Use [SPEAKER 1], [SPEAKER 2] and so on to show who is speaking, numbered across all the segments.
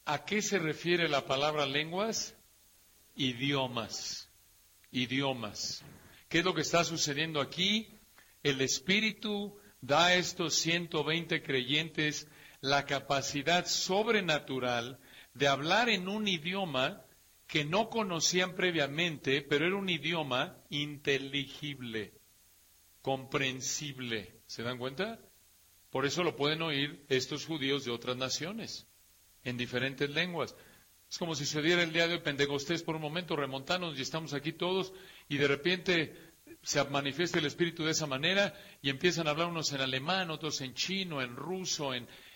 [SPEAKER 1] ¿A qué se refiere la palabra lenguas? Idiomas. Idiomas. ¿Qué es lo que está sucediendo aquí? El Espíritu da a estos 120 creyentes la capacidad sobrenatural de hablar en un idioma que no conocían previamente, pero era un idioma inteligible, comprensible. ¿Se dan cuenta? Por eso lo pueden oír estos judíos de otras naciones, en diferentes lenguas. Es como si se diera el día de hoy Pentecostés por un momento, remontarnos y estamos aquí todos y de repente se manifiesta el Espíritu de esa manera y empiezan a hablar unos en alemán, otros en chino, en ruso,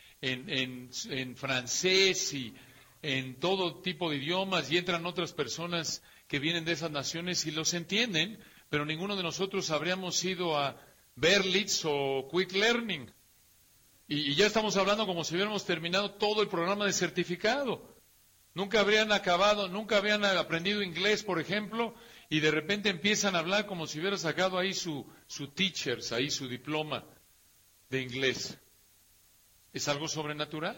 [SPEAKER 1] en francés y en todo tipo de idiomas y entran otras personas que vienen de esas naciones y los entienden, pero ninguno de nosotros habríamos ido a Berlitz o Quick Learning. Y ya estamos hablando como si hubiéramos terminado todo el programa de certificado. Nunca habrían acabado, nunca habían aprendido inglés, por ejemplo, y de repente empiezan a hablar como si hubiera sacado ahí su teachers, ahí su diploma de inglés. Es algo sobrenatural.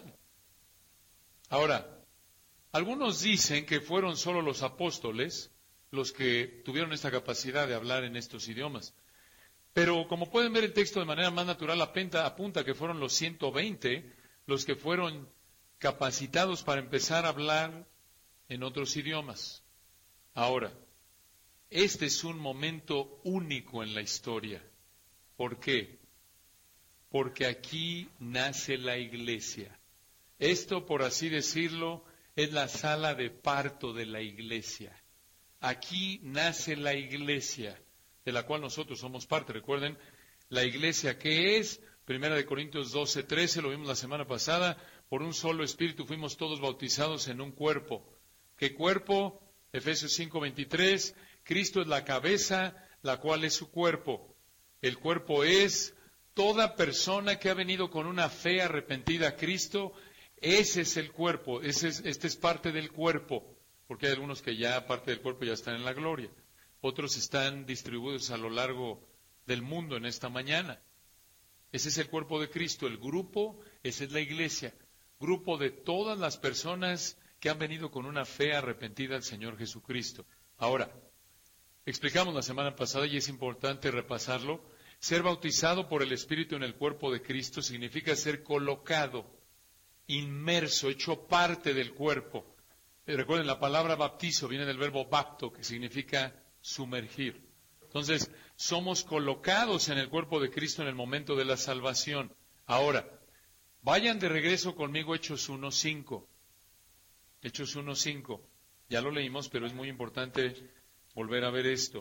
[SPEAKER 1] Ahora, algunos dicen que fueron solo los apóstoles los que tuvieron esta capacidad de hablar en estos idiomas. Pero como pueden ver el texto de manera más natural apunta que fueron los 120 los que fueron capacitados para empezar a hablar en otros idiomas. Ahora, este es un momento único en la historia. ¿Por qué? Porque aquí nace la iglesia. Esto, por así decirlo, es la sala de parto de la iglesia. Aquí nace la iglesia, de la cual nosotros somos parte. Recuerden, la iglesia que es, 1 Corintios 12:13, lo vimos la semana pasada, por un solo espíritu fuimos todos bautizados en un cuerpo. ¿Qué cuerpo? Efesios 5:23, Cristo es la cabeza, la cual es su cuerpo. El cuerpo es toda persona que ha venido con una fe arrepentida a Cristo. Ese es el cuerpo, este es parte del cuerpo, porque hay algunos que ya parte del cuerpo ya están en la gloria. Otros están distribuidos a lo largo del mundo en esta mañana. Ese es el cuerpo de Cristo, el grupo, esa es la iglesia. Grupo de todas las personas que han venido con una fe arrepentida al Señor Jesucristo. Ahora, explicamos la semana pasada y es importante repasarlo. Ser bautizado por el Espíritu en el cuerpo de Cristo significa ser colocado, inmerso, hecho parte del cuerpo. Recuerden, la palabra bautizo viene del verbo bapto, que significa sumergir. Entonces, somos colocados en el cuerpo de Cristo en el momento de la salvación. Ahora, vayan de regreso conmigo Hechos 1:5. Hechos 1:5. Ya lo leímos, pero es muy importante volver a ver esto.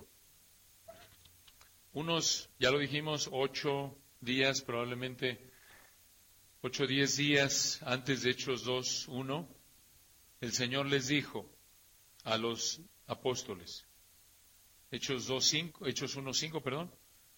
[SPEAKER 1] Ya lo dijimos, 8 días, probablemente 8 o 10 días antes de Hechos 2:1, el Señor les dijo a los apóstoles, Hechos 1:5, perdón,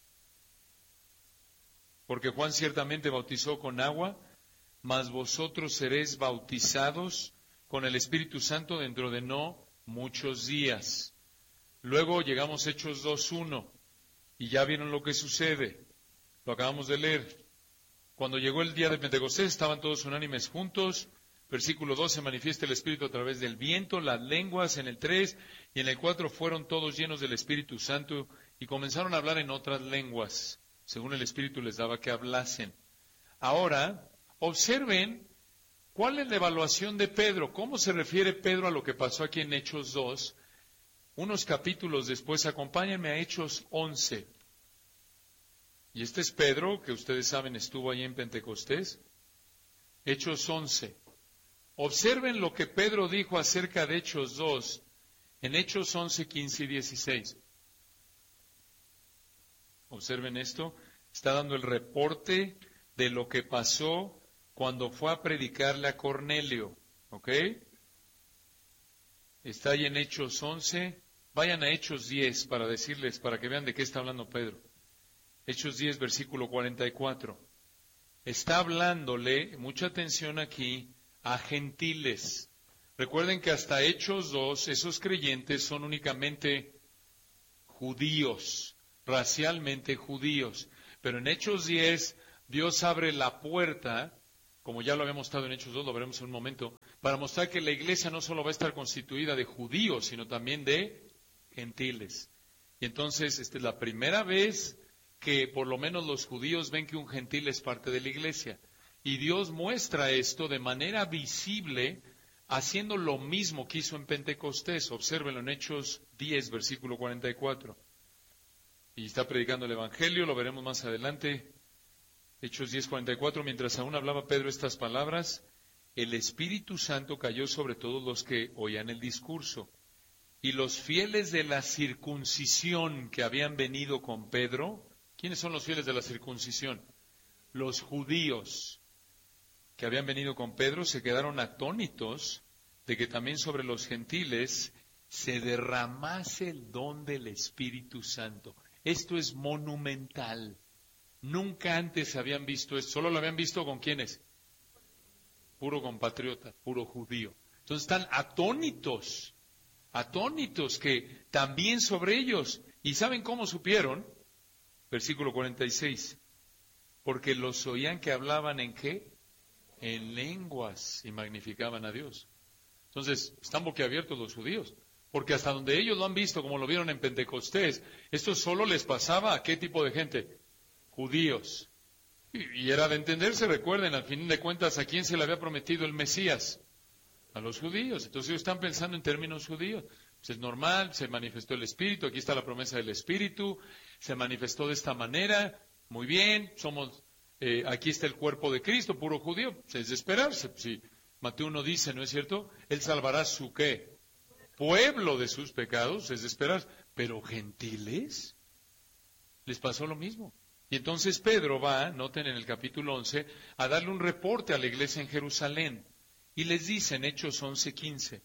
[SPEAKER 1] porque Juan ciertamente bautizó con agua, mas vosotros seréis bautizados con el Espíritu Santo dentro de no muchos días. Luego llegamos a Hechos 2:1 y ya vieron lo que sucede. Lo acabamos de leer. Cuando llegó el día de Pentecostés estaban todos unánimes juntos. Versículo 2, se manifiesta el Espíritu a través del viento, las lenguas en el 3 y en el 4 fueron todos llenos del Espíritu Santo y comenzaron a hablar en otras lenguas, según el Espíritu les daba que hablasen. Ahora, observen cuál es la evaluación de Pedro, cómo se refiere Pedro a lo que pasó aquí en Hechos 2. Unos capítulos después, acompáñenme a Hechos 11. Y este es Pedro, que ustedes saben estuvo ahí en Pentecostés. Hechos 11. Observen lo que Pedro dijo acerca de Hechos 2 en Hechos 11, 15 y 16. Observen esto. Está dando el reporte de lo que pasó cuando fue a predicarle a Cornelio. ¿Ok? Está ahí en Hechos 11. Vayan a Hechos 10 para decirles, para que vean de qué está hablando Pedro. Hechos 10, versículo 44. Está hablándole, mucha atención aquí, a gentiles. Recuerden que hasta Hechos 2, esos creyentes son únicamente judíos, racialmente judíos. Pero en Hechos 10, Dios abre la puerta como ya lo habíamos estado en Hechos 2, lo veremos en un momento, para mostrar que la iglesia no solo va a estar constituida de judíos, sino también de gentiles. Y entonces, esta es la primera vez que por lo menos los judíos ven que un gentil es parte de la iglesia. Y Dios muestra esto de manera visible, haciendo lo mismo que hizo en Pentecostés. Obsérvenlo en Hechos 10, versículo 44. Y está predicando el Evangelio, lo veremos más adelante. Hechos 10, 44, mientras aún hablaba Pedro estas palabras, el Espíritu Santo cayó sobre todos los que oían el discurso. Y los fieles de la circuncisión que habían venido con Pedro, ¿quiénes son los fieles de la circuncisión? Los judíos que habían venido con Pedro se quedaron atónitos de que también sobre los gentiles se derramase el don del Espíritu Santo. Esto es monumental. Nunca antes habían visto esto. Solo lo habían visto con ¿quiénes? Puro compatriota, puro judío. Entonces están atónitos que también sobre ellos. ¿Y saben cómo supieron? Versículo 46. Porque los oían que hablaban ¿en qué? En lenguas y magnificaban a Dios. Entonces, están boquiabiertos los judíos. Porque hasta donde ellos lo han visto, como lo vieron en Pentecostés, esto solo les pasaba ¿a qué tipo de gente? Judíos. Y era de entenderse, recuerden, al fin de cuentas, ¿a quién se le había prometido el Mesías? A los judíos. Entonces ellos están pensando en términos judíos. Pues es normal, se manifestó el Espíritu, aquí está la promesa del Espíritu, se manifestó de esta manera, muy bien, aquí está el cuerpo de Cristo, puro judío, pues es de esperarse. Si Mateo 1 dice, ¿no es cierto? Él salvará su ¿qué? Pueblo de sus pecados, es de esperarse. Pero gentiles, les pasó lo mismo. Y entonces Pedro va, noten en el capítulo 11, a darle un reporte a la iglesia en Jerusalén. Y les dice en Hechos 11:15,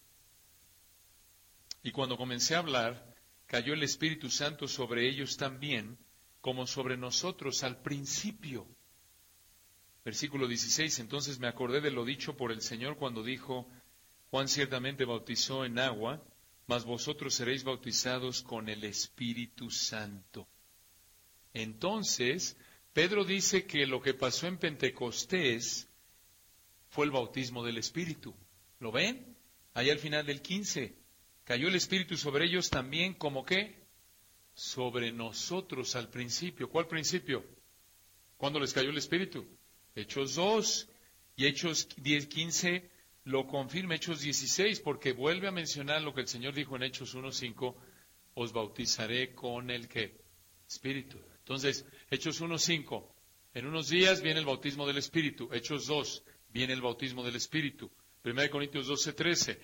[SPEAKER 1] y cuando comencé a hablar, cayó el Espíritu Santo sobre ellos también, como sobre nosotros al principio. Versículo 16, entonces me acordé de lo dicho por el Señor cuando dijo, Juan ciertamente bautizó en agua, mas vosotros seréis bautizados con el Espíritu Santo. Entonces, Pedro dice que lo que pasó en Pentecostés fue el bautismo del Espíritu. ¿Lo ven? Ahí al final del 15. Cayó el Espíritu sobre ellos también, ¿como qué? Sobre nosotros al principio. ¿Cuál principio? ¿Cuándo les cayó el Espíritu? Hechos 2. Y Hechos 10:15 lo confirma, Hechos 16, porque vuelve a mencionar lo que el Señor dijo en Hechos 1:5, os bautizaré con el ¿qué? Espíritu. Entonces, Hechos 1:5, en unos días viene el bautismo del Espíritu. Hechos 2, viene el bautismo del Espíritu. 1 Corintios 12:13,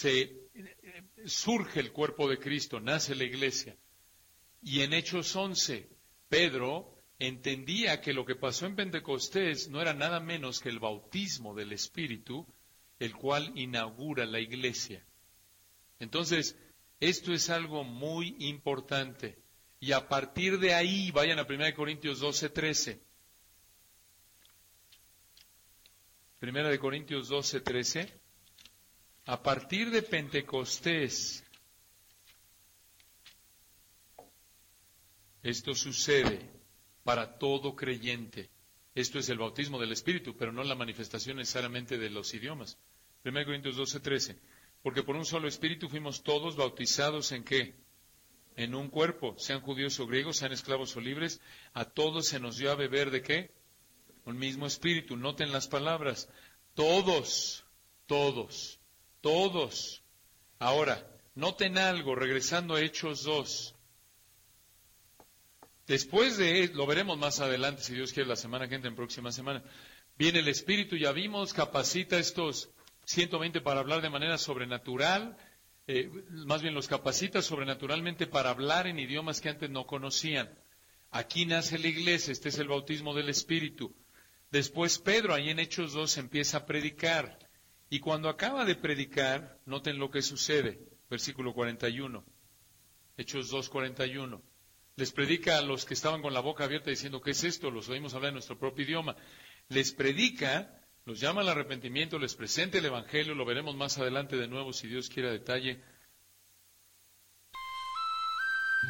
[SPEAKER 1] surge el cuerpo de Cristo, nace la iglesia. Y en Hechos 11, Pedro entendía que lo que pasó en Pentecostés no era nada menos que el bautismo del Espíritu, el cual inaugura la iglesia. Entonces, esto es algo muy importante. Y a partir de ahí, vayan a 1 Corintios 12:13. 1 Corintios 12:13. A partir de Pentecostés, esto sucede para todo creyente. Esto es el bautismo del Espíritu, pero no la manifestación necesariamente de los idiomas. 1 Corintios 12:13. Porque por un solo Espíritu fuimos todos bautizados ¿en qué? En un cuerpo, sean judíos o griegos, sean esclavos o libres, a todos se nos dio a beber ¿de qué? Un mismo Espíritu. Noten las palabras. Todos. Ahora, noten algo, regresando a Hechos 2. Después de, lo veremos más adelante, si Dios quiere, la semana que entra, en próxima semana, viene el Espíritu, ya vimos, capacita a estos 120 para hablar de manera sobrenatural, más bien los capacita sobrenaturalmente para hablar en idiomas que antes no conocían. Aquí nace la iglesia, este es el bautismo del Espíritu. Después Pedro, ahí en Hechos 2, empieza a predicar. Y cuando acaba de predicar, noten lo que sucede, versículo 41, Hechos 2:41. Les predica a los que estaban con la boca abierta diciendo, ¿qué es esto? Los oímos hablar en nuestro propio idioma. Les predica, los llama al arrepentimiento, les presenta el Evangelio, lo veremos más adelante de nuevo, si Dios quiere a detalle.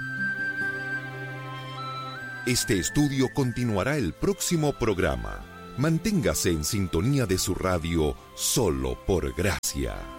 [SPEAKER 2] Este estudio continuará el próximo programa. Manténgase en sintonía de su radio Solo por Gracia.